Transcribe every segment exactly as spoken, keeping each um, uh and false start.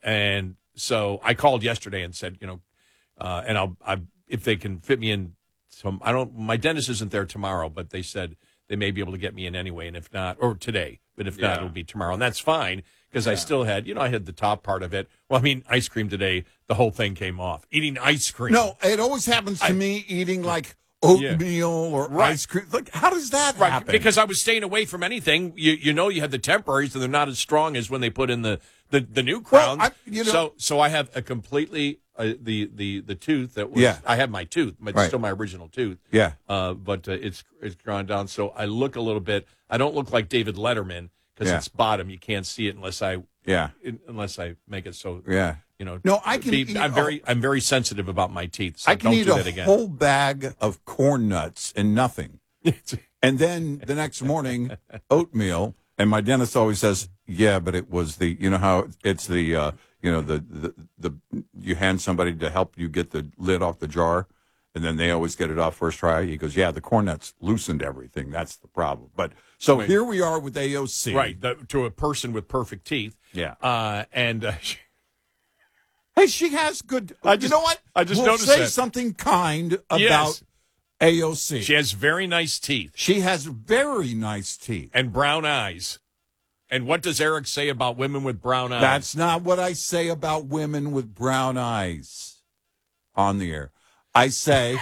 and so I called yesterday and said, you know, uh, and I'll, I, if they can fit me in some, I don't, my dentist isn't there tomorrow, but they said they may be able to get me in anyway. And if not, or today, but if Yeah. not, it'll be tomorrow. And that's fine because Yeah. I still had, you know, I had the top part of it. Well, I mean, ice cream today, the whole thing came off. Eating ice cream. No, it always happens to I- me eating like oatmeal or Right. ice cream. Like, how does that Right, happen? because I was staying away from anything. You you know, you have the temporaries, and they're not as strong as when they put in the the, the new Well, crowns. I- you know- so so I have a completely uh, the the the tooth that was. Yeah. I have my tooth, but it's Right. still my original tooth. Yeah. Uh, but uh, it's it's gone down, so I look a little bit. I don't look like David Letterman because Yeah. it's bottom. You can't see it unless I Yeah. unless I make it so. Yeah. You know. No, I can Be, eat I'm a- very I'm very sensitive about my teeth. So I can don't eat do a that again. whole bag of corn nuts and nothing. And then the next morning, oatmeal. And my dentist always says, yeah, but it was the, you know how it's the, uh, you know, the, the, the, you hand somebody to help you get the lid off the jar. And then they always get it off first try. He goes, yeah, the corn nuts loosened everything. That's the problem. But so Wait. here we are with A O C. Right, the, to a person with perfect teeth. Yeah. Uh, and uh, Hey, she has good. I just- you know what? I just we'll noticed say that. something kind about Yes. A O C. she has very nice teeth She has very nice teeth. and brown eyes. And what does Eric say about women with brown eyes? That's not what I say about women with brown eyes on the air. I say,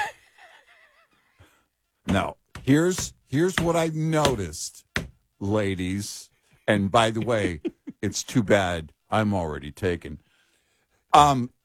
no, here's here's what I've noticed, ladies. And by the way, it's too bad I'm already taken. Um,